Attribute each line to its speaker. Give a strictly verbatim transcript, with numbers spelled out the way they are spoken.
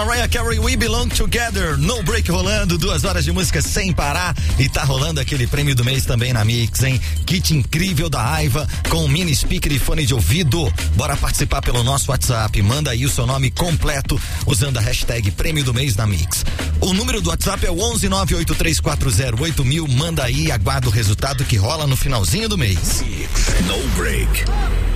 Speaker 1: Mariah Carey, We Belong Together, no break rolando, duas horas de música sem parar e tá rolando aquele prêmio do mês também na Mix, hein? Kit incrível da Aiva com mini speaker e fone de ouvido. Bora participar pelo nosso WhatsApp, manda aí o seu nome completo usando a hashtag prêmio do mês na Mix. O número do WhatsApp é o onze nove oito três quatro zero oito mil, manda aí e aguarda o resultado que rola no finalzinho do mês.
Speaker 2: No break.